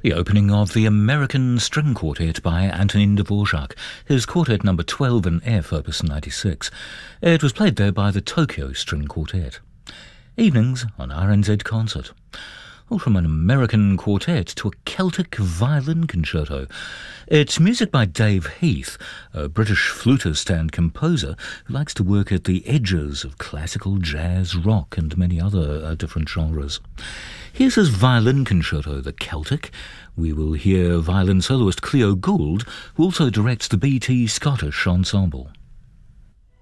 The opening of the American String Quartet by Antonin Dvorak, his Quartet No. 12 in F, Opus 96. It was played there by the Tokyo String Quartet. Evenings on RNZ Concert. All from an American quartet to a Celtic violin concerto. It's music by Dave Heath, a British flutist and composer who likes to work at the edges of classical, jazz, rock and many other different genres. Here's his violin concerto, the Celtic. We will hear violin soloist Cleo Gould, who also directs the BT Scottish Ensemble.